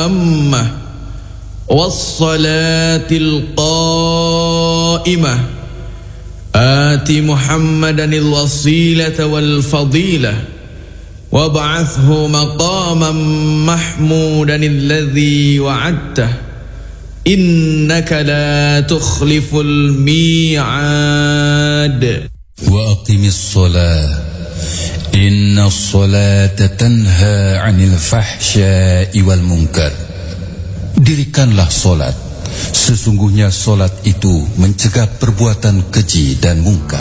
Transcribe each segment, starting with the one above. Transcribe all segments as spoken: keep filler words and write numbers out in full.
التامة والصلاة القائمة آت محمدا الوسيلة والفضيلة وابعثه مقاما محمودا الذي وعدته إنك لا تخلف الميعاد وأقم الصلاة إن الصلاة تنهى عن الفحشاء والمنكر. Dirikanlah solat, sesungguhnya solat itu mencegah perbuatan keji dan mungkar.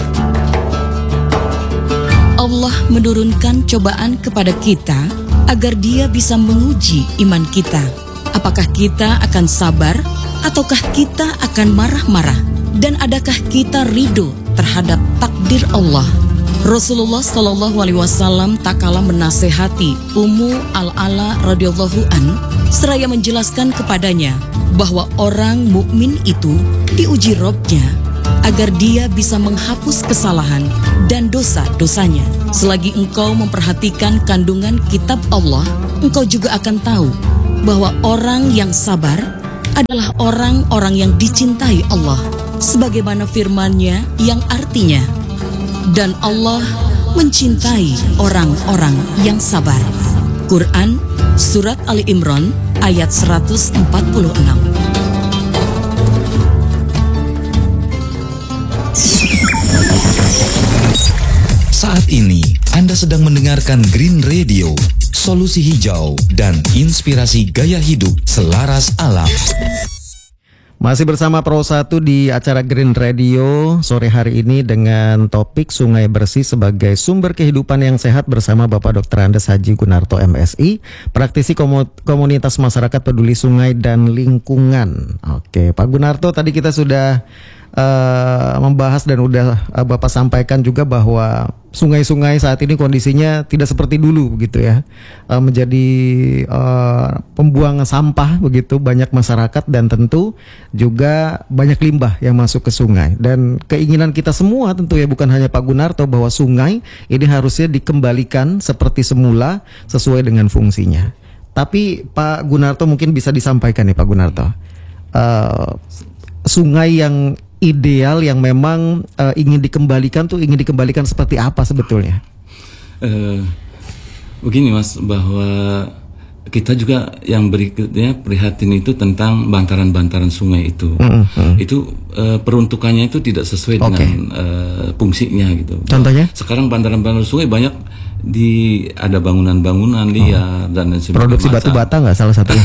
Allah menurunkan cobaan kepada kita agar Dia bisa menguji iman kita. Apakah kita akan sabar ataukah kita akan marah-marah? Dan adakah kita ridho terhadap takdir Allah? Rasulullah Shallallahu Alaihi Wasallam tak kalah menasehati Ummu Al-Ala radhiyallahu an, seraya menjelaskan kepadanya bahwa orang mukmin itu diuji Robnya agar dia bisa menghapus kesalahan dan dosa-dosanya. Selagi engkau memperhatikan kandungan kitab Allah, engkau juga akan tahu bahwa orang yang sabar adalah orang-orang yang dicintai Allah, sebagaimana firman-Nya yang artinya, dan Allah mencintai orang-orang yang sabar. Quran Surat Ali Imran ayat seratus empat puluh enam. Saat ini Anda sedang mendengarkan Green Radio, solusi hijau dan inspirasi gaya hidup selaras alam. Masih bersama Pro satu di acara Green Radio sore hari ini dengan topik sungai bersih sebagai sumber kehidupan yang sehat bersama Bapak Doktor Andes Haji Gunarto M Si, praktisi komunitas masyarakat peduli sungai dan lingkungan. Oke, Pak Gunarto, tadi kita sudah uh, membahas dan udah uh, Bapak sampaikan juga bahwa sungai-sungai saat ini kondisinya tidak seperti dulu begitu ya, uh, menjadi uh, pembuangan sampah begitu, banyak masyarakat dan tentu juga banyak limbah yang masuk ke sungai. Dan keinginan kita semua tentu ya, bukan hanya Pak Gunarto, bahwa sungai ini harusnya dikembalikan seperti semula sesuai dengan fungsinya. Tapi Pak Gunarto mungkin bisa disampaikan nih Pak Gunarto, uh, sungai yang ideal yang memang uh, ingin dikembalikan tuh ingin dikembalikan seperti apa sebetulnya? Uh, begini Mas, bahwa kita juga yang berikutnya prihatin itu tentang bantaran-bantaran sungai itu. Mm-hmm. Itu uh, peruntukannya itu tidak sesuai okay. dengan uh, fungsinya gitu. Contohnya? Sekarang bantaran-bantaran sungai banyak di ada bangunan-bangunan liar oh. dan sebagainya. Produksi batu bata nggak salah satunya?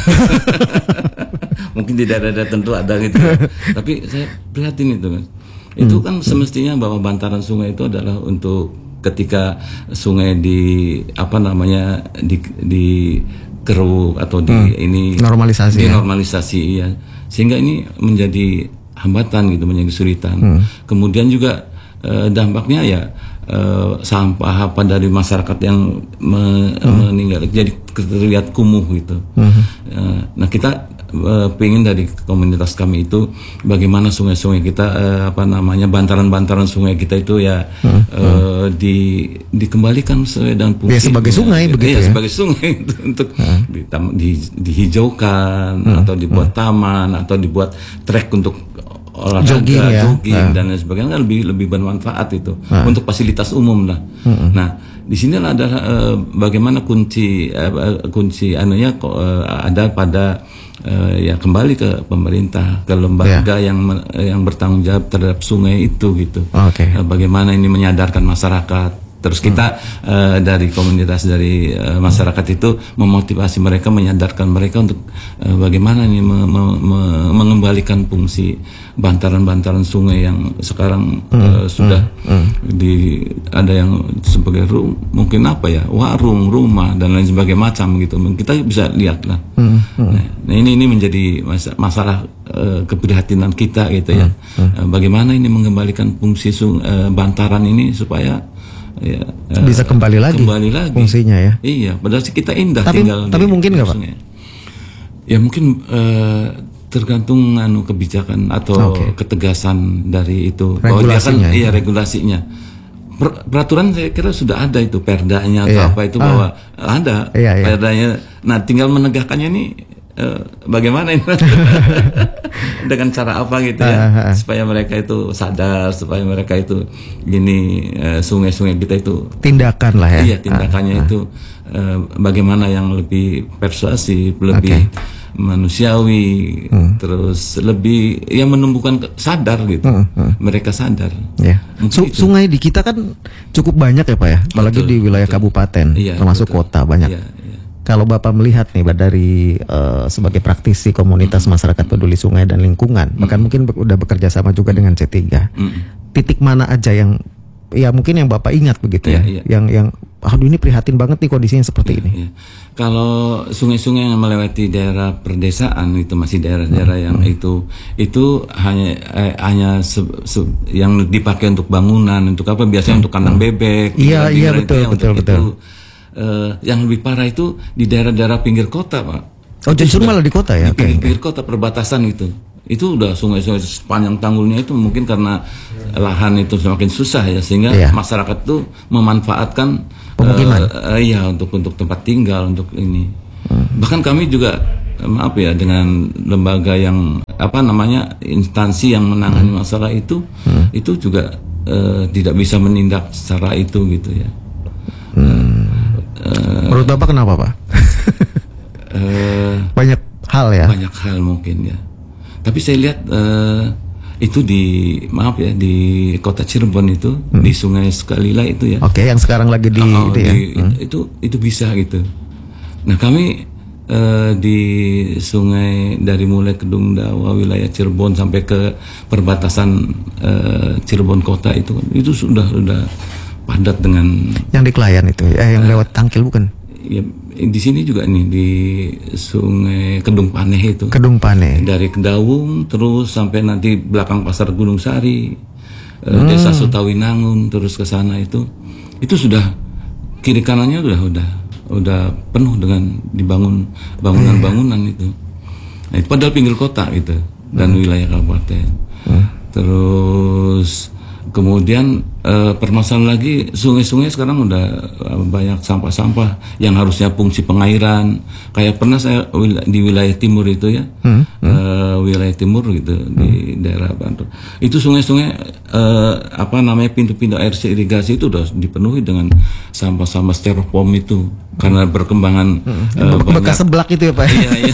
Mungkin tidak ada tentu ada gitu. Tapi saya prihatin itu Mas. Itu hmm. kan semestinya bahwa bantaran sungai itu adalah untuk ketika sungai di apa namanya di di keruk atau di hmm. ini normalisasi dinormalisasi ya. ya. Sehingga ini menjadi hambatan gitu, menjadi kesulitan. Hmm. Kemudian juga eh, dampaknya ya eh, sampah apa dari masyarakat yang me, hmm. meninggal jadi terlihat kumuh gitu. Hmm. Eh, nah kita Uh, pengen dari komunitas kami itu bagaimana sungai-sungai kita uh, apa namanya bantaran-bantaran sungai kita itu ya hmm, uh, hmm. di dikembalikan sesuai dengan fungsi ya, sebagai sungai ya, begitu ya, ya sebagai sungai itu, untuk hmm. di, di, dihijaukan hmm. atau dibuat hmm. taman atau dibuat trek untuk olahraga, jogging, ya. jogging hmm. dan lain sebagainya, lebih lebih bermanfaat itu hmm. untuk fasilitas umum lah. Hmm. Nah di sini ada uh, bagaimana kunci uh, kunci anunya uh, ada pada uh, ya kembali ke pemerintah, ke lembaga yeah. yang yang bertanggung jawab terhadap sungai itu gitu. Okay. Uh, bagaimana ini menyadarkan masyarakat. Terus kita hmm. uh, dari komunitas dari uh, masyarakat itu memotivasi mereka, menyadarkan mereka untuk uh, bagaimana ini me, me, me, mengembalikan fungsi bantaran-bantaran sungai yang sekarang hmm. uh, sudah hmm. di ada yang sebagai rum, mungkin apa ya warung, rumah dan lain sebagainya macam gitu. Kita bisa lihat lah. Hmm. Hmm. Nah ini ini menjadi mas- masalah uh, keprihatinan kita gitu ya. Hmm. Hmm. Uh, bagaimana ini mengembalikan fungsi sung, uh, bantaran ini supaya ya, bisa kembali lagi, kembali lagi fungsinya ya. Iya, padahal sih kita indah tapi, tinggal. Tapi mungkin nggak Pak? Ya mungkin uh, tergantung anu kebijakan atau okay. ketegasan dari itu. Bahwa dia kan, iya regulasinya. Per, peraturan saya kira sudah ada itu perdanya atau iya. apa itu bahwa ah. ada iya, iya. perdanya. Nah tinggal menegakkannya ini eh, bagaimana ini dengan cara apa gitu ya uh, uh. supaya mereka itu sadar, supaya mereka itu gini eh, sungai-sungai kita itu tindakan lah ya. Iya, tindakannya uh, uh. itu eh, bagaimana yang lebih persuasif, lebih okay. manusiawi, hmm. terus lebih yang menumbuhkan sadar gitu, hmm, hmm. mereka sadar. Ya. Su- sungai di kita kan cukup banyak ya Pak ya, apalagi betul, di wilayah betul. kabupaten, iya, termasuk betul. kota banyak. Iya, iya. Kalau Bapak melihat nih dari uh, sebagai praktisi komunitas hmm. masyarakat peduli sungai dan lingkungan, hmm. bahkan mungkin be- udah bekerja sama juga dengan C tiga, hmm. titik mana aja yang ya mungkin yang Bapak ingat begitu ya, ya, ya. yang yang aduh ini prihatin banget nih kondisinya seperti ya, ini. Ya. Kalau sungai-sungai yang melewati daerah perdesaan itu masih daerah-daerah hmm. yang hmm. itu itu hanya eh, hanya se, se, yang dipakai untuk bangunan, untuk apa biasanya hmm. untuk kandang bebek. Iya iya betul betul betul. Itu, eh, yang lebih parah itu di daerah-daerah pinggir kota, Pak. Oh justru malah di kota ya? Di pinggir, pinggir kota perbatasan itu. Itu udah sungai-sungai sepanjang tanggulnya itu mungkin karena lahan itu semakin susah ya, sehingga iya. masyarakat tuh memanfaatkan pemukiman uh, uh, iya untuk untuk tempat tinggal, untuk ini. Hmm. Bahkan kami juga maaf ya dengan lembaga yang apa namanya instansi yang menangani hmm. masalah itu hmm. itu juga uh, tidak bisa menindak secara itu gitu ya. Hmm. Uh, Menurut Bapak kenapa Pak? uh, banyak hal ya. Banyak hal mungkin ya. Tapi saya lihat uh, itu di maaf ya di kota Cirebon itu hmm. di Sungai Sukalila itu ya. Oke, yang sekarang lagi di, oh, itu, di ya? hmm. itu itu bisa gitu. Nah kami uh, di sungai dari mulai Kedung Dawa wilayah Cirebon sampai ke perbatasan uh, Cirebon kota itu itu sudah sudah padat dengan yang di Klayan itu ya, yang uh, lewat Tangkil bukan? Ya, di sini juga nih di Sungai Kedung Paneh itu. Kedung Paneh. Dari Kedawung terus sampai nanti belakang Pasar Gunung Sari, hmm. Desa Sutawinangun terus ke sana itu, itu sudah kiri kanannya udah udah udah penuh dengan dibangun bangunan-bangunan hmm. itu. Nah, itu padahal pinggir kota gitu dan hmm. wilayah kabupaten. Hmm. Terus kemudian eh, permasalahan lagi sungai-sungai sekarang udah eh, banyak sampah-sampah yang harusnya fungsi pengairan. Kayak pernah saya wil- di wilayah timur itu ya, hmm, hmm. Eh, wilayah timur gitu hmm. di daerah Bantul. Itu sungai-sungai eh, apa namanya pintu-pintu air irigasi itu udah dipenuhi dengan sampah-sampah styrofoam itu karena perkembangan hmm. eh, Be- bekas seblak itu ya Pak. Iya, iya.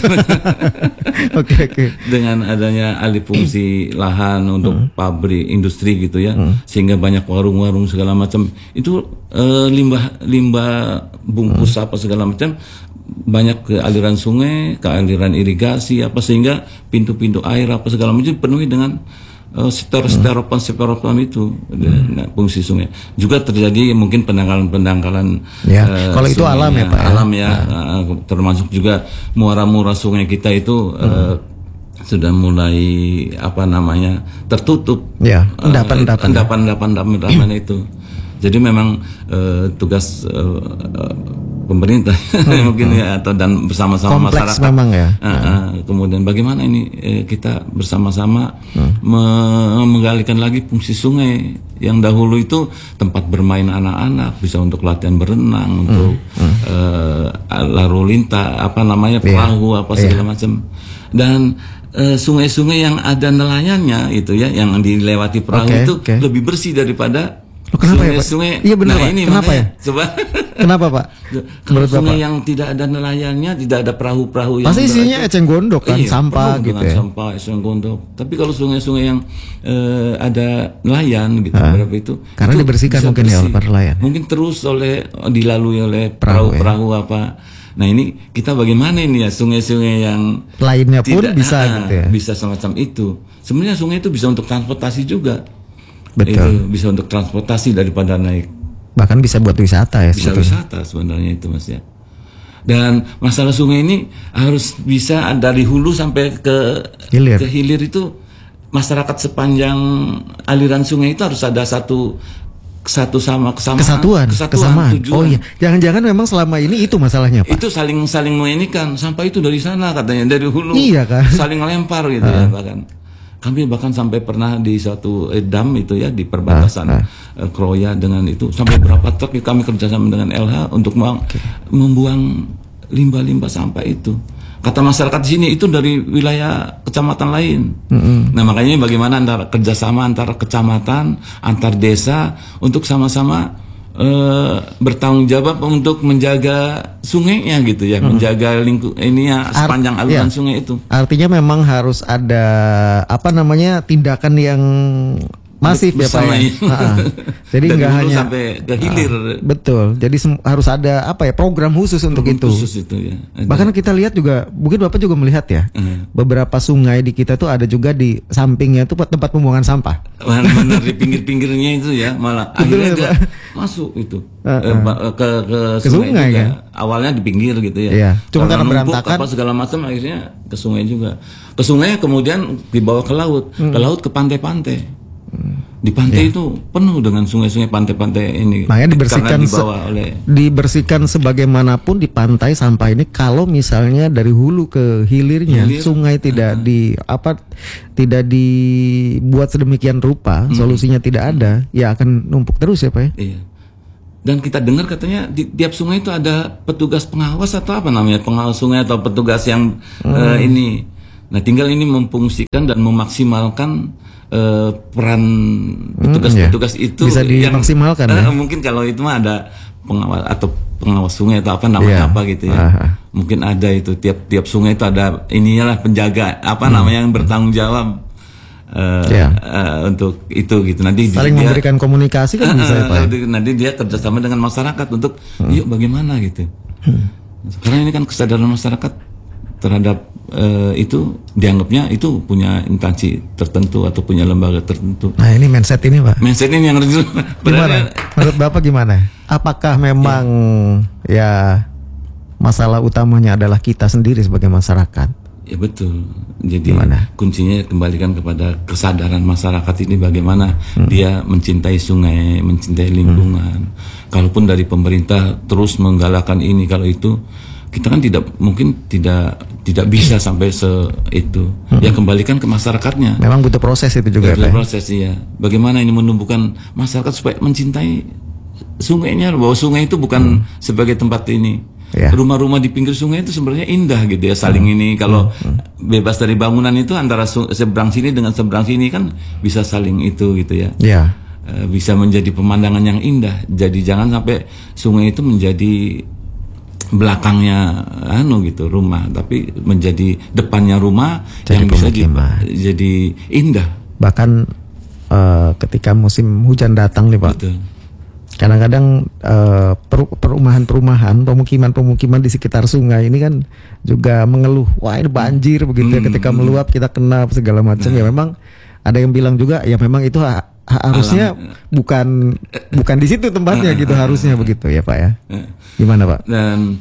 Oke oke. Dengan adanya alih fungsi lahan untuk hmm. pabrik industri gitu ya. Hmm. Sehingga banyak warung-warung segala macam itu uh, limbah limbah bungkus hmm. apa segala macam banyak ke aliran sungai, ke aliran irigasi apa sehingga pintu-pintu air apa segala macam penuhi dengan uh, styrofoam styrofoam itu hmm. nah, fungsi sungai. Juga terjadi mungkin pendangkalan-pendangkalan ya. uh, kalau itu alam ya Pak. Alam ya, nah. uh, termasuk juga muara-muara sungai kita itu hmm. uh, sudah mulai apa namanya tertutup ya endapan-endapan uh, endapan-endapan itu. Jadi memang uh, tugas uh, uh, pemerintah hmm, mungkin hmm. ya atau dan bersama-sama kompleks masyarakat memang ya. Uh, uh, kemudian bagaimana ini uh, kita bersama-sama hmm. me- menggalikan lagi fungsi sungai yang dahulu itu tempat bermain anak-anak, bisa untuk latihan berenang, untuk hmm. Hmm. Uh, lalu lintas apa namanya perahu yeah. apa segala yeah. macam. Dan Uh, sungai-sungai yang ada nelayannya itu ya, yang dilewati perahu okay, itu okay. lebih bersih daripada oh, kenapa sungai-sungai. Ya, iya benar nah, Pak. Ini kenapa makanya, ya? Coba. Kenapa Pak? Kalau sungai Bapak? Yang tidak ada nelayannya, tidak ada perahu-perahu yang pasti isinya eceng gondok kan, iya, sampah gitu ya. Sampah, eceng gondok. Tapi kalau sungai-sungai yang uh, ada nelayan gitu, ha, berapa itu? Karena itu dibersihkan mungkin bersih. Ya oleh nelayan. Mungkin terus oleh dilalui oleh perahu-perahu ya. Apa. Nah ini kita bagaimana ini ya sungai-sungai yang lainnya pun tidak, bisa ah, gitu ya. Bisa semacam itu. Sebenarnya sungai itu bisa untuk transportasi juga. Betul. Itu bisa untuk transportasi daripada naik. Bahkan bisa buat wisata ya. Bisa sebetulnya. Wisata sebenarnya itu Mas ya. Dan masalah sungai ini harus bisa dari hulu sampai ke hilir. Ke hilir itu masyarakat sepanjang aliran sungai itu harus ada satu satu sama kesamaan, kesatuan, kesatuan kesamaan. Tujuan. Oh iya, jangan-jangan memang selama ini itu masalahnya Pak. Itu saling saling menginikan, sampah itu dari sana katanya, dari hulu. Iya kan. Saling lempar gitu uh. ya bahkan. Kami bahkan sampai pernah di suatu eh, dam itu ya di perbatasan uh, uh. Eh, Kroya dengan itu sampai berapa truk kami kerjasama dengan L H untuk okay. membuang limbah-limbah sampah itu. kata masyarakat di sini itu dari wilayah kecamatan lain. Mm-hmm. Nah makanya bagaimana antara kerjasama antara kecamatan, antar desa untuk sama-sama Uh, bertanggung jawab untuk menjaga sungainya gitu ya, hmm. menjaga lingkup ini ya sepanjang Art, aliran ya. sungai itu. Artinya memang harus ada apa namanya tindakan yang masif ya Pak ya. Nah, jadi nggak hanya sampai ke hilir. Uh, betul. Jadi harus ada apa ya program khusus untuk program itu. Khusus itu ya. Ada. Bahkan kita lihat juga, mungkin Bapak juga melihat ya, uh. beberapa sungai di kita tuh ada juga di sampingnya tuh tempat pembuangan sampah. Benar di pinggir-pinggirnya itu ya, malah akhirnya ya, masuk itu uh, uh. ke ke, ke sungai, sungai juga. Kan? Awalnya di pinggir gitu ya. Iya. Cuma karena berantakan apa segala macam akhirnya ke sungai juga. Ke sungai kemudian dibawa ke laut, hmm. ke laut ke pantai-pantai. Di pantai ya. Itu penuh dengan sungai-sungai pantai-pantai ini. Makanya dibersihkan dibawa oleh dibersihkan sebagaimanapun di pantai sampah ini kalau misalnya dari hulu ke hilirnya Hilir. sungai tidak uh-huh. di apa tidak dibuat sedemikian rupa, hmm. solusinya tidak ada, ya akan numpuk terus ya Pak ya. Iya. Dan kita dengar katanya di tiap sungai itu ada petugas pengawas atau apa namanya, pengawas sungai atau petugas yang hmm. uh, ini. Nah, tinggal ini memfungsikan dan memaksimalkan uh, peran petugas-petugas hmm, ya. itu bisa dimaksimalkan yang, ya. uh, mungkin kalau itu mah ada pengawas atau pengawas sungai atau apa namanya yeah. apa gitu ya. Aha. Mungkin ada itu tiap-tiap sungai itu ada inilah penjaga apa hmm. namanya yang bertanggung jawab uh, yeah. uh, untuk itu gitu. Nanti saling dia, memberikan komunikasi kan uh, bisa ya Pak. Nanti dia kerjasama dengan masyarakat untuk hmm. yuk bagaimana gitu. Hmm. Sekarang ini kan kesadaran masyarakat terhadap uh, itu dianggapnya itu punya instansi tertentu atau punya lembaga tertentu. Nah ini mindset ini Pak. Mindset ini yang gimana? Menurut Bapak gimana? Apakah memang ya. ya masalah utamanya adalah kita sendiri sebagai masyarakat? Ya betul. Jadi gimana? Kuncinya kembalikan kepada kesadaran masyarakat ini bagaimana hmm. dia mencintai sungai, mencintai lingkungan. Hmm. Kalaupun dari pemerintah terus menggalakkan ini kalau itu, kita kan tidak mungkin tidak tidak bisa sampai se itu. Hmm. Ya kembalikan ke masyarakatnya. Memang butuh proses itu juga. Butuh proses ya. Bagaimana ini menumbuhkan masyarakat supaya mencintai sungainya, bahwa sungai itu bukan hmm. sebagai tempat ini. Ya. Rumah-rumah di pinggir sungai itu sebenarnya indah gitu ya, saling hmm. ini kalau hmm. bebas dari bangunan itu antara seberang sini dengan seberang sini kan bisa saling itu gitu ya. Ya. E, bisa menjadi pemandangan yang indah. Jadi jangan sampai sungai itu menjadi belakangnya anu gitu rumah, tapi menjadi depannya rumah jadi yang bisa di, jadi indah. Bahkan uh, ketika musim hujan datang nih Pak, betul. Kadang-kadang uh, perumahan-perumahan, pemukiman-pemukiman di sekitar sungai ini kan juga mengeluh, wah ini banjir begitu ya, hmm, ketika meluap kita kena segala macam. Nah. Ya memang ada yang bilang juga ya memang itu ha harusnya Alam. bukan bukan di situ tempatnya gitu, harusnya begitu ya Pak ya. Gimana Pak? Dan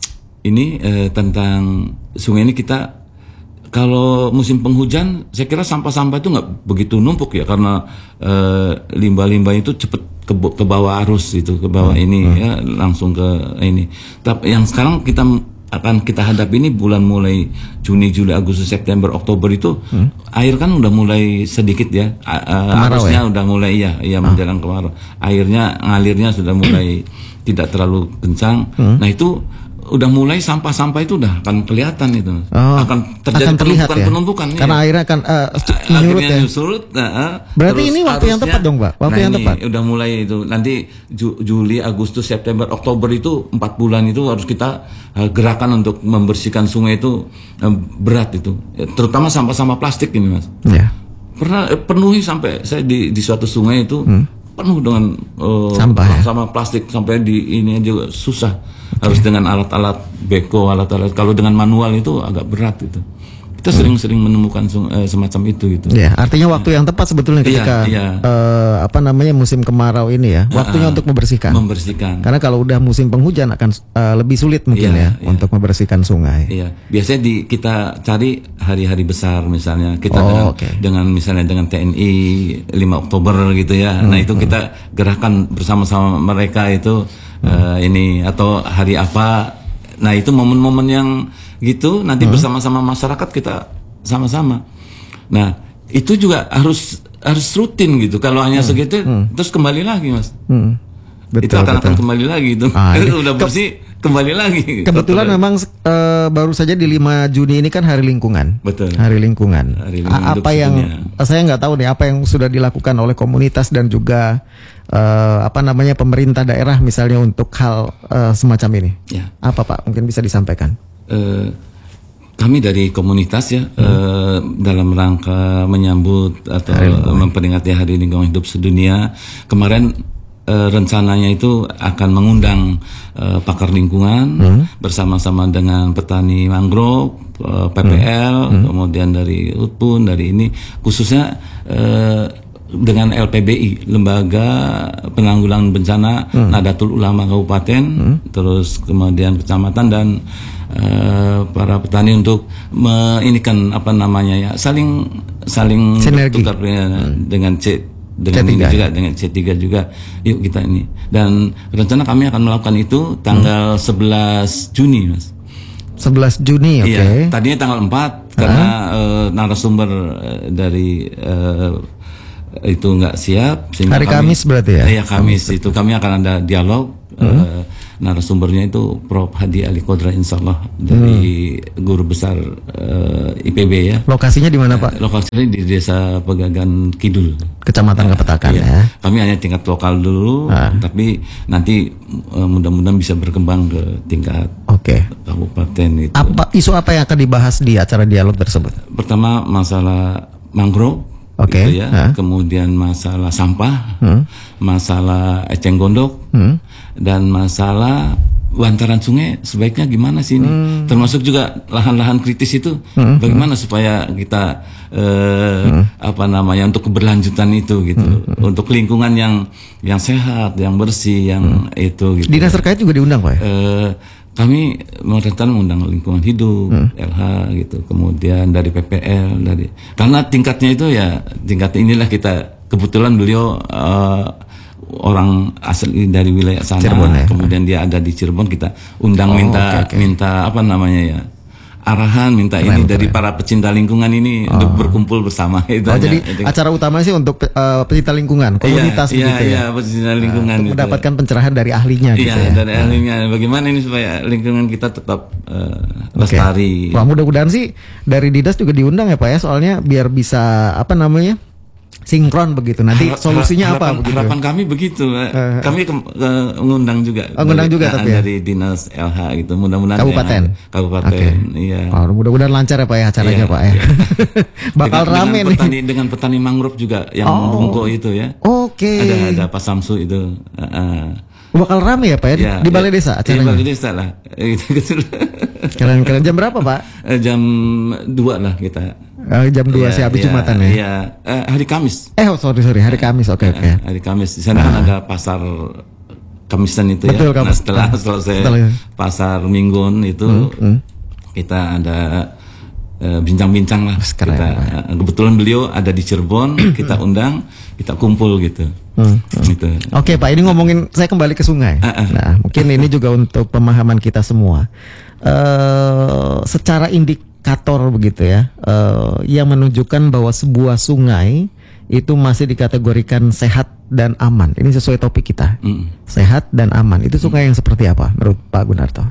ini eh, tentang sungai ini, kita kalau musim penghujan saya kira sampah-sampah itu nggak begitu numpuk ya, karena eh, limbah-limbah itu cepat ke, ke bawah arus itu, ke bawah hmm. ini hmm. ya langsung ke ini. Tapi yang sekarang kita akan kita hadapi ini bulan mulai Juni, Juli, Agustus, September, Oktober itu hmm. air kan udah mulai sedikit ya, kemarau arusnya ya? udah mulai ya, ya menjelang kemarau. Airnya ngalirnya sudah mulai tidak terlalu kencang. Hmm. Nah itu udah mulai sampah-sampah itu udah akan kelihatan itu, oh, akan terjadi akan terlihat penumpukan-penumpukan ya? Karena ya. airnya akan uh, menyurut ya. Surut, nah, berarti ini waktu yang tepat dong Pak, waktu nah yang ini tepat. Udah mulai itu nanti Ju, Juli, Agustus, September, Oktober itu empat bulan itu harus kita uh, gerakan untuk membersihkan sungai itu uh, berat itu, terutama sampah-sampah plastik ini Mas. Ya. Pernah eh, penuhi sampai saya di di suatu sungai itu hmm. penuh dengan uh, sampah ya? sama plastik sampai di ini juga susah. Harus dengan alat-alat beko, alat-alat. Kalau dengan manual itu agak berat itu. Kita sering-sering menemukan uh, semacam itu gitu. Ya, artinya waktu yang tepat sebetulnya ketika iya, iya. Uh, apa namanya musim kemarau ini ya, waktunya uh, untuk membersihkan. Membersihkan. Karena kalau udah musim penghujan akan uh, lebih sulit mungkin iya, ya iya. untuk membersihkan sungai. Iya, biasanya di kita cari hari-hari besar misalnya kita oh, dengan okay. dengan misalnya dengan T N I lima Oktober gitu ya. Hmm, nah itu hmm. kita gerakan bersama-sama mereka itu hmm. uh, ini atau hari apa. Nah itu momen-momen yang gitu nanti hmm. bersama-sama masyarakat kita sama-sama. Nah itu juga harus harus rutin gitu. Kalau hanya hmm. segitu hmm. terus kembali lagi Mas. Hmm. Betul, itu akan betul. akan kembali lagi itu. Ah, ini udah bersih kembali lagi. Kebetulan Kotoran. memang uh, baru saja di lima Juni ini kan Hari Lingkungan. Betul. Hari Lingkungan. Hari Lingkungan A- apa hidup yang sedunia. saya nggak tahu nih apa yang sudah dilakukan oleh komunitas dan juga uh, apa namanya pemerintah daerah misalnya untuk hal uh, semacam ini. Ya. Apa Pak? Mungkin bisa disampaikan. Eh, kami dari komunitas ya hmm. eh, dalam rangka menyambut atau memperingati Hari Lingkungan Hidup Sedunia kemarin eh, rencananya itu akan mengundang eh, pakar lingkungan hmm. bersama-sama dengan petani mangrove, eh, P P L, hmm. kemudian dari U T P U N, dari ini khususnya eh, dengan L P B I, Lembaga Penanggulangan Bencana hmm. Nahdlatul Ulama Kabupaten, hmm. terus kemudian kecamatan dan uh, para petani untuk me, ini kan apa namanya ya saling saling sinergi bertukar hmm. dengan C dengan C tiga, ini juga ya? dengan C tiga juga. Yuk kita ini. Dan rencana kami akan melakukan itu tanggal hmm. sebelas Juni, Mas. sebelas Juni, oke. Iya, Okay. tadinya tanggal empat karena uh, narasumber uh, dari uh, itu nggak siap. Hari kami, Kamis berarti ya? Iya Kamis Kamis itu kami akan ada dialog. Hmm. Uh, narasumbernya itu Profesor Hadi Ali Kodra insyaallah dari hmm. guru besar uh, I P B ya. Lokasinya di mana Pak? Uh, lokasinya di Desa Pegagan Kidul, Kecamatan Kepetakan iya. ya. Kami hanya tingkat lokal dulu, ah. tapi nanti uh, mudah-mudahan bisa berkembang ke tingkat okay. kabupaten itu. Apa isu apa yang akan dibahas di acara dialog tersebut? Pertama masalah mangrove, okay. gitu ya. Ah. Kemudian masalah sampah, hmm. masalah eceng gondok, hmm. dan masalah bantaran sungai sebaiknya gimana sih ini? Hmm. Termasuk juga lahan-lahan kritis itu, hmm. bagaimana supaya kita eh, hmm. apa namanya untuk keberlanjutan itu gitu, hmm. untuk lingkungan yang yang sehat, yang bersih, yang hmm. itu. Gitu. Dinas terkait juga diundang Pak ya? Eh, kami merencanakan mengundang lingkungan hidup, hmm. L H gitu, kemudian dari P P L, dari karena tingkatnya itu ya tingkat inilah kita kebetulan beliau uh, orang asli dari wilayah sana, Cirebon, ya? Kemudian dia ada di Cirebon, kita undang oh, minta okay, okay. minta apa namanya ya arahan, minta keren, ini keren. Dari para pecinta lingkungan ini oh. untuk berkumpul bersama. Itu oh, jadi acara utama sih untuk uh, pecinta lingkungan, komunitas iya, begitu iya, ya. Iya, pecinta lingkungan. Uh, gitu. Mendapatkan pencerahan dari ahlinya. Iya, gitu ya. dari nah. ahlinya. Bagaimana ini supaya lingkungan kita tetap uh, lestari. Okay. Wah, mudah-mudahan sih dari Dinas juga diundang ya Pak ya, soalnya biar bisa apa namanya sinkron begitu. Nanti Harap, solusinya harapan, apa begitu? Harapan kami begitu. Uh, kami ke, ke, ngundang juga. Oh, ngundang juga dari, tapi ya? Dari Dinas L H gitu. Mudah-mudahan Kabupaten. Yang, kabupaten. Okay. Iya. Oh, mudah-mudahan lancar ya Pak ya acaranya iya, Pak ya. Iya. Bakal dengan, rame dengan nih. Petani, dengan petani mangrove juga yang oh. bungko itu ya. Oke. Okay. Ada ada Pak Samsu itu. Uh, uh. Bakal rame ya Pak ya, ya di Balai ya, Desa acaranya. Di Balai Desa lah. Keren-keren. Jam berapa Pak? Jam dua lah kita. Uh, jam dua ya, sih habis ya, Jumatan ya? Iya, uh, hari Kamis. Eh oh, sorry sorry hari Kamis, oke okay, oke. Okay. Uh, hari Kamis di sana ah. kan ada pasar Kamisan itu. Betul, ya. Kamis. Nah, setelah selesai Betul, ya. pasar Minggun itu hmm, hmm. kita ada uh, bincang-bincang lah. Sekarang, kita ya, uh, kebetulan beliau ada di Cirebon, kita undang, kita kumpul gitu. Hmm, hmm. gitu. Oke okay, Pak, ini ngomongin saya kembali ke sungai. Uh, uh. Nah, mungkin ini juga untuk pemahaman kita semua. Uh, secara indik indikator begitu ya, uh, yang menunjukkan bahwa sebuah sungai itu masih dikategorikan sehat dan aman. Ini sesuai topik kita, mm. sehat dan aman. Itu sungai mm. yang seperti apa menurut Pak Gunarto?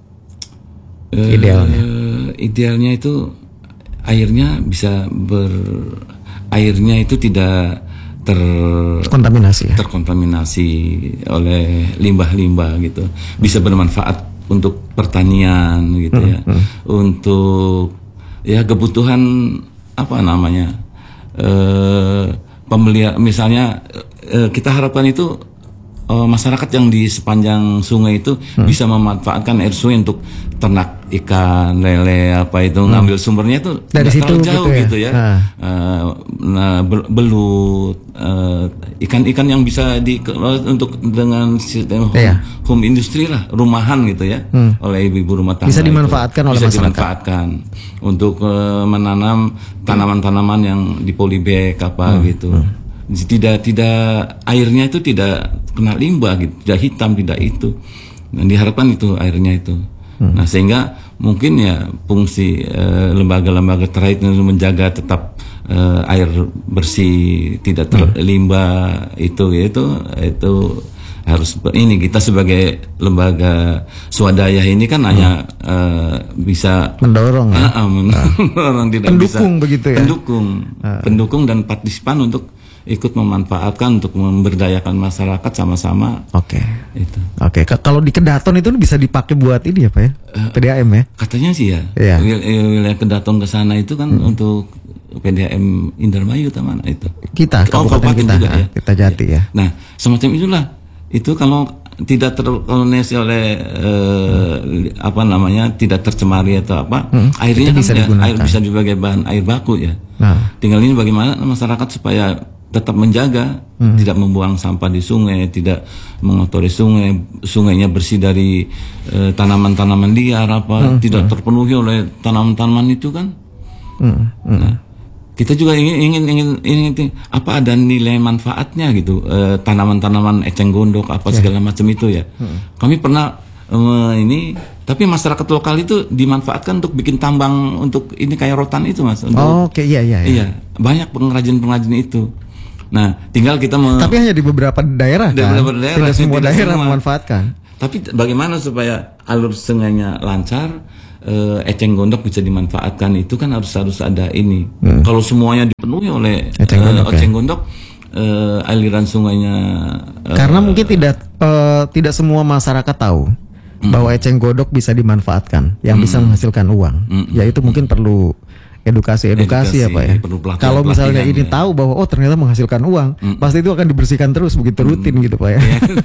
Uh, idealnya? Idealnya itu airnya bisa ber, airnya itu tidak terkontaminasi, ya? terkontaminasi oleh limbah-limbah gitu, bisa bermanfaat untuk pertanian gitu hmm, ya, hmm. untuk ya kebutuhan apa namanya eh, pembelian misalnya eh, kita harapkan itu eh, masyarakat yang di sepanjang sungai itu hmm. bisa memanfaatkan air sungai untuk ternak ikan lele apa itu hmm. ngambil sumbernya itu dari situ jauh gitu ya, gitu ya. Nah. Uh, nah belut uh, ikan-ikan yang bisa di untuk dengan sistem home, iya. home industry lah, rumahan gitu ya, hmm. oleh ibu-ibu rumah tangga bisa dimanfaatkan itu. oleh bisa masyarakat dimanfaatkan untuk uh, menanam tanaman-tanaman yang di polybag apa hmm. gitu. Hmm. Tidak tidak airnya itu tidak kena limbah gitu, tidak hitam, tidak itu. Dan diharapkan itu airnya itu. Hmm. Nah sehingga mungkin ya fungsi uh, lembaga-lembaga terkait untuk menjaga tetap uh, air bersih, tidak terlimbah hmm. itu itu itu harus ini kita sebagai lembaga swadaya ini kan hanya hmm. uh, bisa mendorong ya. Uh, uh, mendorong tidak pendukung bisa, begitu ya. Pendukung, uh. pendukung dan partisipan untuk ikut memanfaatkan untuk memberdayakan masyarakat sama-sama. Oke. Okay. Itu. Oke. Okay. Kalau di Kedaton itu bisa dipakai buat ini ya Pak ya? Uh, P D A M ya? Katanya sih ya. Yeah. Wilayah Kedaton ke sana itu kan hmm. untuk P D A M Indramayu atau mana itu? Kita, oh, kabupaten kita, juga, ya. Kita Jati ya. Nah, semacam itulah. Itu kalau tidak terkolonisasi oleh eh, hmm. apa namanya, tidak tercemari atau apa, hmm. airnya kan bisa ya, air bisa sebagai bahan air baku ya. Nah. Tinggal ini bagaimana masyarakat supaya tetap menjaga, hmm. tidak membuang sampah di sungai, tidak mengotori sungai, sungainya bersih dari eh, tanaman-tanaman liar apa, hmm. tidak terpenuhi oleh tanaman-tanaman itu kan. Hmm. Hmm. Nah, kita juga ingin ingin ingin ingin apa ada nilai manfaatnya gitu, eh, tanaman-tanaman eceng gondok apa segala yeah. macam itu ya. Hmm. Kami pernah eh, ini, tapi masyarakat lokal itu dimanfaatkan untuk bikin tambang untuk ini kayak rotan itu Mas. Untuk, oh, oke okay. iya iya. Iya, banyak pengrajin-pengrajin itu. Nah, tinggal kita me- tapi hanya di beberapa daerah kan, beberapa daerah, tidak semua tidak daerah semua. Memanfaatkan. Tapi bagaimana supaya alur sungainya lancar, uh, eceng gondok bisa dimanfaatkan itu kan harus harus ada ini. Hmm. Kalau semuanya dipenuhi oleh eceng gondok, uh, eceng gondok uh, aliran sungainya. Uh, Karena mungkin tidak uh, tidak semua masyarakat tahu hmm. bahwa eceng gondok bisa dimanfaatkan, yang hmm. bisa menghasilkan uang. Hmm. Ya itu mungkin perlu edukasi-edukasi ya Pak ya. Kalau misalnya ini ya. tahu bahwa oh ternyata menghasilkan uang, mm. pasti itu akan dibersihkan terus begitu rutin mm. gitu Pak ya.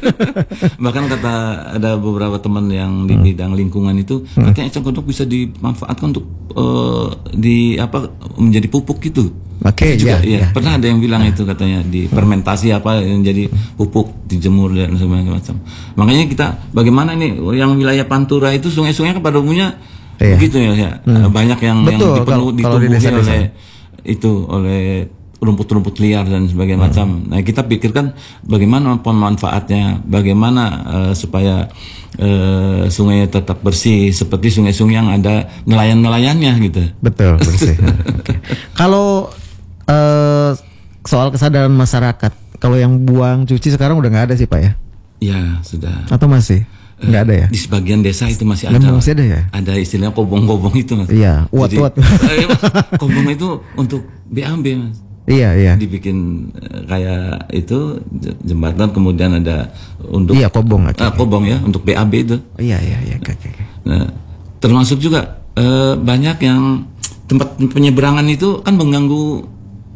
Bahkan kata ada beberapa teman yang di mm. bidang lingkungan itu, mm. katanya eceng gondok bisa dimanfaatkan untuk uh, di apa menjadi pupuk gitu. Oke, okay, juga ya, ya. ya. Pernah ada yang bilang itu katanya di fermentasi apa yang jadi pupuk, dijemur dan sebagainya macam. Makanya kita bagaimana ini yang wilayah Pantura itu sungai-sungai kan pada umumnya iya. begitu ya, ya. Hmm. Banyak yang Betul, yang dipenuhi ditumbuhi oleh itu oleh rumput-rumput liar dan sebagainya hmm. macam. Nah, kita pikirkan bagaimana pemanfaatnya, bagaimana uh, supaya uh, sungai tetap bersih seperti sungai-sungai yang ada nelayan-nelayannya gitu. Betul, bersih. Okay. Kalau uh, soal kesadaran masyarakat, kalau yang buang cuci sekarang udah nggak ada sih Pak ya? Ya, sudah. Atau masih? Nggak ada ya? Di sebagian desa itu masih ada. Masih ada ya? Ada istilahnya kobong-kobong itu Mas. Iya, uat-uat. Kobong itu untuk B A B Mas. Iya, iya. Dibikin uh, kayak itu jembatan kemudian ada untuk iya, kobong. Okay, uh, kobong ya untuk B A B itu. Iya, iya, iya. Okay, okay. Nah, termasuk juga uh, banyak yang tempat penyeberangan itu kan mengganggu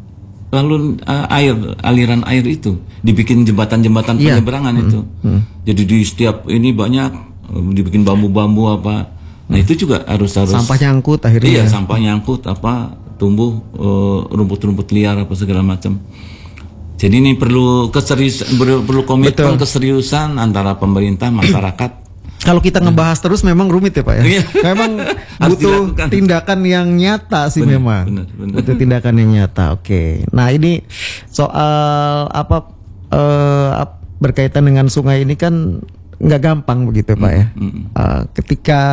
lalu uh, air aliran air itu dibikin jembatan-jembatan yeah. penyeberangan hmm. itu hmm. jadi di setiap ini banyak uh, dibikin bambu-bambu apa nah hmm. itu juga harus harus sampah nyangkut akhirnya iya ya. sampah nyangkut apa tumbuh uh, rumput-rumput liar apa segala macam. Jadi ini perlu keseriusan perlu komitmen Betul. keseriusan antara pemerintah masyarakat. Kalau kita ngebahas terus memang rumit ya Pak ya. Memang butuh tindakan yang nyata sih bener, memang. Bener, bener. Butuh tindakan yang nyata. Oke. Okay. Nah ini soal apa uh, berkaitan dengan sungai ini kan nggak gampang begitu Pak ya. Mm-hmm. Uh, ketika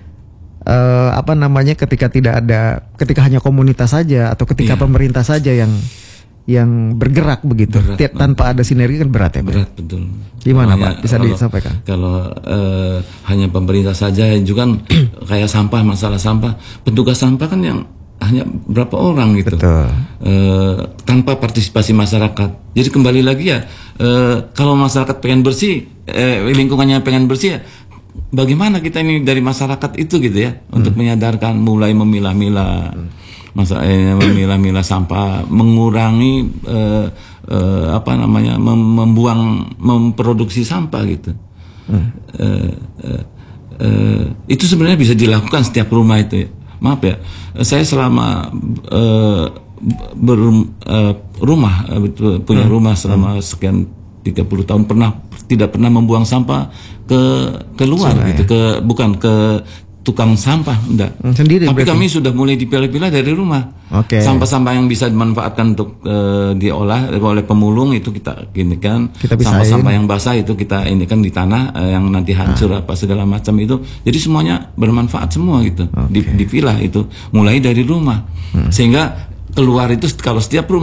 uh, apa namanya ketika tidak ada ketika hanya komunitas saja atau ketika yeah. pemerintah saja yang yang bergerak begitu berat, tanpa ada sinergi kan berat ya Pak? Berat betul. Gimana Pak? Bisa kalau, disampaikan? Kalau uh, hanya pemerintah saja juga kayak sampah masalah sampah petugas sampah kan yang hanya berapa orang gitu. Betul. Uh, tanpa partisipasi masyarakat. Jadi kembali lagi ya uh, kalau masyarakat pengen bersih uh, lingkungannya pengen bersih ya bagaimana kita ini dari masyarakat itu gitu ya hmm. untuk menyadarkan mulai memilah-milah. Hmm. Masa eh, memilah-milah sampah, mengurangi eh, eh, apa namanya mem- membuang, memproduksi sampah gitu. Hmm. Eh, eh, eh, itu sebenarnya bisa dilakukan setiap rumah itu. Ya. Maaf ya, saya selama eh, berum, eh, rumah eh, punya hmm. rumah selama sekian tiga puluh tahun pernah tidak pernah membuang sampah ke keluar Sudah, gitu, ya? ke bukan ke tukang sampah enggak. Sendiri Tapi berarti. kami sudah mulai dipilah-pilah dari rumah. Okay. Sampah-sampah yang bisa dimanfaatkan untuk uh, diolah oleh pemulung itu kita gini kan. Kita sampah-sampah yang basah itu kita ini kan di tanah uh, yang nanti hancur ah. apa segala macam itu. Jadi semuanya bermanfaat semua gitu. Okay. Dipilah itu mulai dari rumah. Hmm. Sehingga keluar itu kalau setiap rumah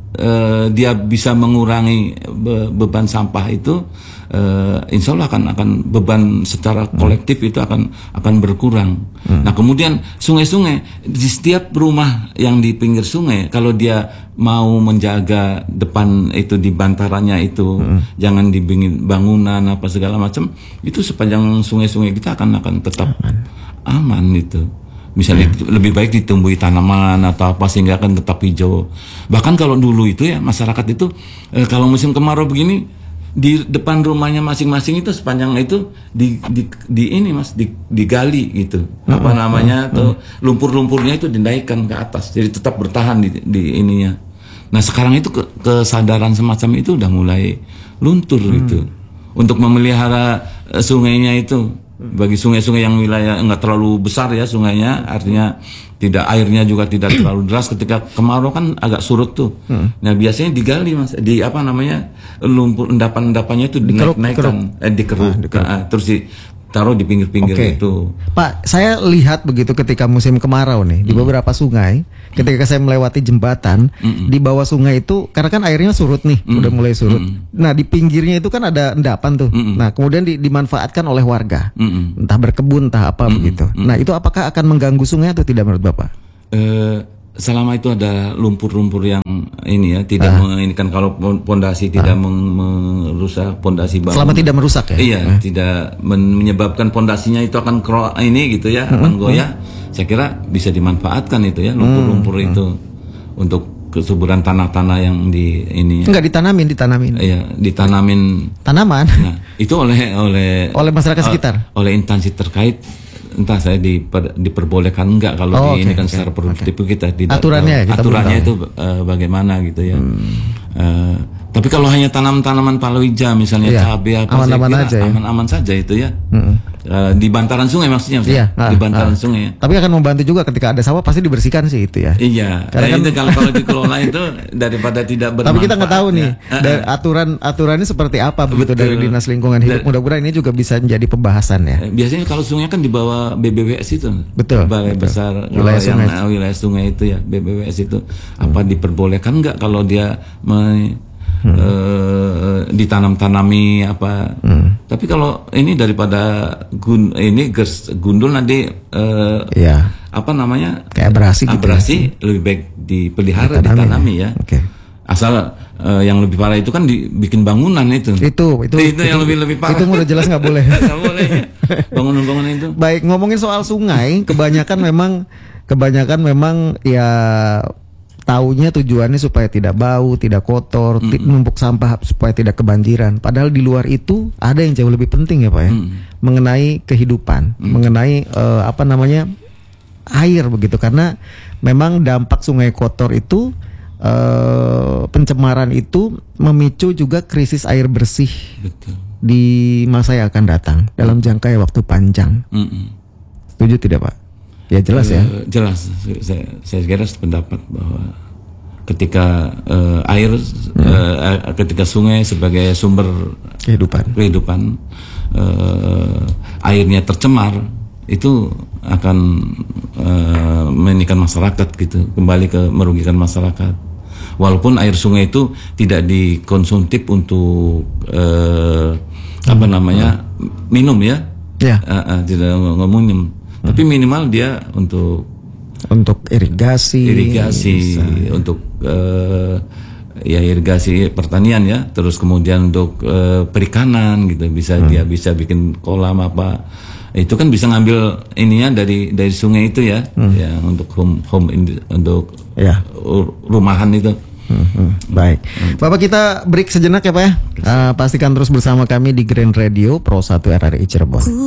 uh, dia bisa mengurangi be- beban sampah itu, uh, insya Allah akan akan beban secara kolektif itu akan akan berkurang. Hmm. Nah kemudian sungai-sungai di setiap rumah yang di pinggir sungai, kalau dia mau menjaga depan itu di bantarannya itu, hmm. jangan dibikin bangunan apa segala macam, itu sepanjang sungai-sungai kita akan akan tetap aman, aman itu. Misalnya hmm. lebih baik ditumbuhi tanaman atau apa sehingga akan tetap hijau. Bahkan kalau dulu itu ya masyarakat itu eh, kalau musim kemarau begini di depan rumahnya masing-masing itu sepanjang itu di, di, di ini mas di, digali gitu hmm. apa namanya hmm. tuh lumpur-lumpurnya itu dinaikkan ke atas jadi tetap bertahan di, di ininya. Nah sekarang itu ke, kesadaran semacam itu udah mulai luntur hmm. gitu untuk memelihara uh, sungainya itu. Bagi sungai-sungai yang wilayah enggak terlalu besar ya sungainya, artinya tidak airnya juga tidak terlalu deras ketika kemarau kan agak surut tuh. Hmm. Nah biasanya digali mas, di apa namanya lumpur endapan-endapannya itu dinaik-naikkan, eh, dikeruk, ah, nah, terus ditaruh di pinggir-pinggir okay. itu. Pak, saya lihat begitu ketika musim kemarau nih di beberapa sungai, ketika saya melewati jembatan mm-mm. di bawah sungai itu karena kan airnya surut nih, mm-mm. udah mulai surut. Mm-mm. Nah di pinggirnya itu kan ada endapan tuh. Mm-mm. Nah kemudian di, dimanfaatkan oleh warga, Mm-mm. entah berkebun, entah apa Mm-mm. begitu. Mm-mm. Nah itu apakah akan mengganggu sungai atau tidak menurut Bapak? Uh, selama itu ada lumpur-lumpur yang ini ya tidak ah. menginginkan kalau pondasi tidak ah. merusak pondasi bangunan. Selama tidak merusak ya? Iya, ah. tidak menyebabkan pondasinya itu akan kro ini gitu ya, hmm. akan goyah. Hmm. Saya kira bisa dimanfaatkan itu ya lumpur-lumpur hmm. itu hmm. untuk kesuburan tanah-tanah yang di ini. Enggak ditanamin, ditanamin. Iya, ditanamin tanaman. Nah, itu oleh oleh oleh masyarakat sekitar. Oleh instansi terkait. Entah saya diper, diperbolehkan enggak kalau oh, di ini okay, kan okay, secara produktif okay. kita tidak aturannya tahu, kita aturannya itu uh, bagaimana gitu ya. Hmm. Uh, tapi kalau hanya tanam-tanaman palawija misalnya iya, cabai apa aman-aman saya kira aja, ya. aman-aman saja itu ya. Hmm. Uh, di bantaran sungai maksudnya iya, ah, di bantaran ah, sungai. Ya. Tapi akan membantu juga ketika ada sawah pasti dibersihkan sih itu ya. Iya. Karena nah, kan itu kalau kalau dikelola itu daripada tidak bermanfaat. Tapi kita nggak tahu nih ya. dari aturan aturannya seperti apa begitu dari Dinas Lingkungan Hidup. Mudah-mudahan ini juga bisa menjadi pembahasan ya. Biasanya kalau sungai kan di bawah B B W S itu. Betul. Balai betul. Besar wilayah sungai. Yang, wilayah sungai itu ya B B W S itu hmm. apa diperbolehkan nggak kalau dia me, hmm. uh, ditanam-tanami apa? Hmm. Tapi kalau ini daripada gun, ini gers, gundul nanti uh, ya. apa namanya? Kayak abrasi, abrasi gitu ya. Lebih baik dipelihara, ditanami, ditanami ya. Oke. Okay. Asal uh, yang lebih parah itu kan dibikin bangunan itu. Itu itu, itu, itu yang lebih lebih parah. Itu udah jelas nggak boleh. Nggak boleh. Ya. Bangunan-bangunan itu. Baik, ngomongin soal sungai, kebanyakan memang kebanyakan memang ya taunya tujuannya supaya tidak bau, tidak kotor, mm-hmm. numpuk sampah supaya tidak kebanjiran. Padahal di luar itu ada yang jauh lebih penting ya Pak ya, mm-hmm. mengenai kehidupan, mm-hmm. mengenai uh, apa namanya air begitu. Karena memang dampak sungai kotor itu, uh, pencemaran itu memicu juga krisis air bersih. Betul. Di masa yang akan datang dalam jangka waktu panjang. Mm-hmm. Setuju tidak Pak? Ya jelas uh, ya. Jelas. Saya, saya kira sependapat bahwa ketika uh, air, hmm. uh, ketika sungai sebagai sumber kehidupan, kehidupan uh, airnya tercemar, itu akan uh, merugikan masyarakat gitu, kembali ke merugikan masyarakat. Walaupun air sungai itu tidak dikonsumtif untuk uh, hmm. apa namanya hmm. minum ya, ya. Uh, uh, tidak ngomongin. Hmm. Tapi minimal dia untuk untuk irigasi, irigasi bisa. Untuk uh, ya irigasi pertanian ya, terus kemudian untuk uh, perikanan gitu bisa hmm. dia bisa bikin kolam apa, itu kan bisa ngambil ininya dari dari sungai itu ya, hmm. ya untuk home home in, untuk ya. rumahan itu. Hmm, hmm. Baik, hmm. Bapak kita break sejenak ya Pak ya. Uh, pastikan terus bersama kami di Green Radio Pro satu R R I Cirebon.